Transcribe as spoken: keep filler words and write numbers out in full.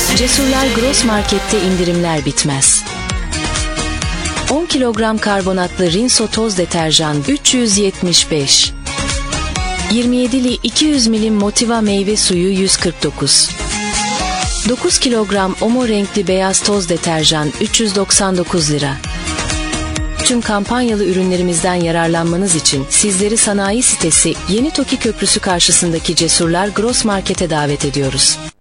Cesurlar Gross Market'te indirimler bitmez. on kilogram karbonatlı Rinso toz deterjan üç yüz yetmiş beş. yirmi yedili iki yüz milim Motiva meyve suyu yüz kırk dokuz. dokuz kilogram Omo renkli beyaz toz deterjan üç yüz doksan dokuz lira. Tüm kampanyalı ürünlerimizden yararlanmanız için sizleri sanayi sitesi Yeni Toki Köprüsü karşısındaki Cesurlar Gross Market'e davet ediyoruz.